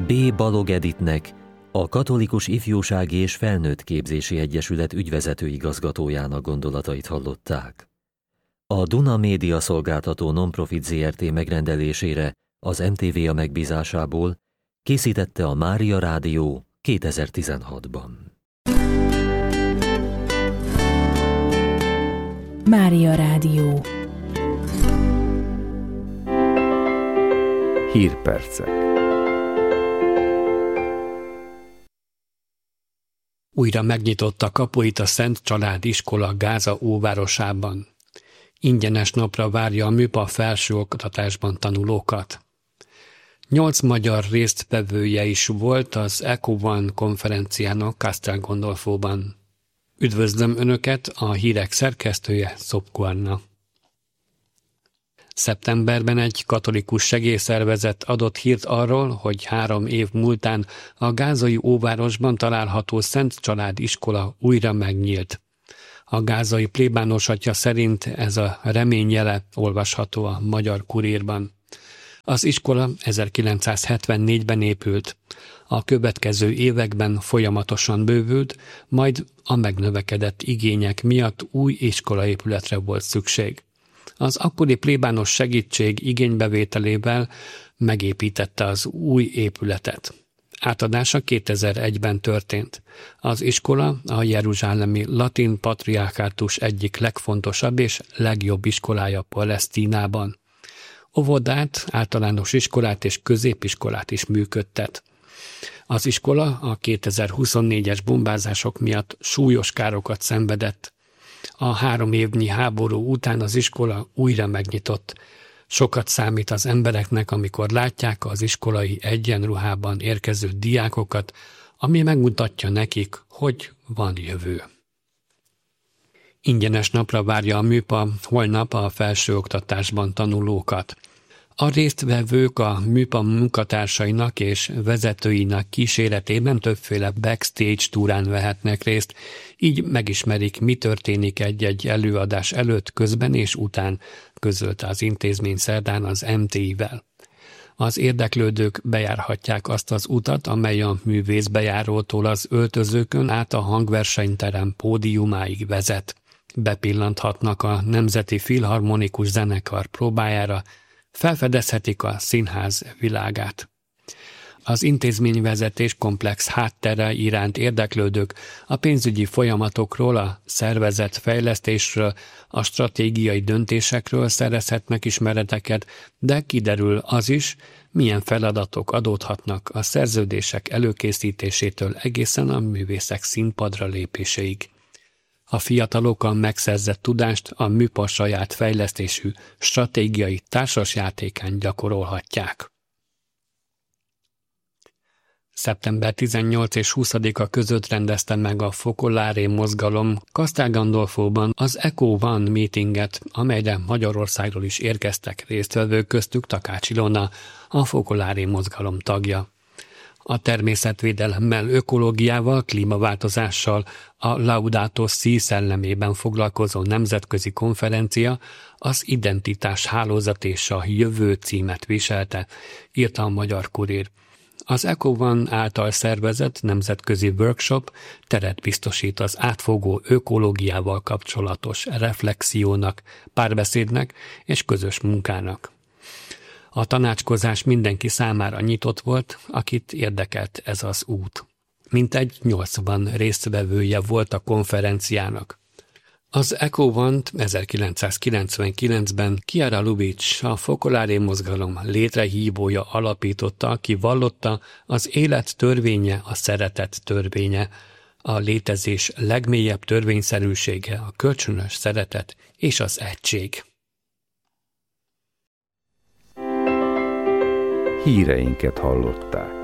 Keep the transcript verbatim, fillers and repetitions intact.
B. Balog Editnek, a Katolikus Ifjúsági és Felnőtt Képzési Egyesület ügyvezető igazgatójának gondolatait hallották. A Duna Média Szolgáltató Nonprofit zé er té megrendelésére az em té vé a megbízásából készítette a Mária Rádió kétezer-tizenhatban. Mária Rádió. Hírpercek. Újra megnyitotta kapuit a Szent Család iskola Gáza óvárosában. Ingyenes napra várja a MÜPA felsőoktatásban tanulókat. Nyolc magyar résztvevője is volt az Eco One konferenciának Castel Gandolfóban. Üdvözlöm Önöket, a hírek szerkesztője Szopko Anna. Szeptemberben egy katolikus segélyszervezet adott hírt arról, hogy három év múltán a gázai óvárosban található Szent Család iskola újra megnyílt. A gázai plébános atya szerint ez a reményjele, olvasható a Magyar Kurírban. Az iskola ezerkilencszázhetvennégyben épült. A következő években folyamatosan bővült, majd a megnövekedett igények miatt új iskolaépületre volt szükség. Az akkori plébános segítség igénybevételével megépítette az új épületet. Átadása kétezer-egyben történt. Az iskola a jeruzsálemi latin patriárkátus egyik legfontosabb és legjobb iskolája Palesztinában. Óvodát, általános iskolát és középiskolát is működtet. Az iskola a kétezer-huszonnégyes bombázások miatt súlyos károkat szenvedett. A három évnyi háború után az iskola újra megnyitott. Sokat számít az embereknek, amikor látják az iskolai egyenruhában érkező diákokat, ami megmutatja nekik, hogy van jövő. Ingyenes napra várja a MÜPA holnap a felsőoktatásban tanulókat. A résztvevők a MÜPA munkatársainak és vezetőinek kíséretében többféle backstage túrán vehetnek részt, így megismerik, mi történik egy-egy előadás előtt, közben és után, közölte az intézmény szerdán az em té i-vel. Az érdeklődők bejárhatják azt az utat, amely a művészbejárótól az öltözőkön át a hangversenyterem pódiumáig vezet. Bepillanthatnak a Nemzeti Filharmonikus Zenekar próbájára, felfedezhetik a színház világát. Az intézményvezetés komplex háttere iránt érdeklődők a pénzügyi folyamatokról, a szervezet fejlesztésről, a stratégiai döntésekről szerezhetnek ismereteket, de kiderül az is, milyen feladatok adódhatnak a szerződések előkészítésétől egészen a művészek színpadra lépéséig. A fiatalok a megszerzett tudást a MÜPA saját fejlesztésű stratégiai társasjátékán gyakorolhatják. szeptember tizennyolcadika és huszadika között rendezte meg a Focolare mozgalom Castel Gandolfóban az Eco One meetinget, amelyre Magyarországról is érkeztek résztvevők, köztük Takács Ilona, a Focolare mozgalom tagja. A természetvédelemmel, ökológiával, klímaváltozással, a Laudato Si szellemében foglalkozó nemzetközi konferencia az Identitás hálózat és a Jövő címet viselte, írta a Magyar Kurír. Az Eco One által szervezett nemzetközi workshop teret biztosít az átfogó ökológiával kapcsolatos reflexiónak, párbeszédnek és közös munkának. A tanácskozás mindenki számára nyitott volt, akit érdekelt ez az út. Mintegy nyolcvan résztvevője volt a konferenciának. Az Eco One-t ezerkilencszázkilencvenkilencben Chiara Lubich, a Focolare mozgalom létrehívója alapította, aki vallotta, az élet törvénye a szeretet törvénye, a létezés legmélyebb törvényszerűsége a kölcsönös szeretet és az egység. Híreinket hallották.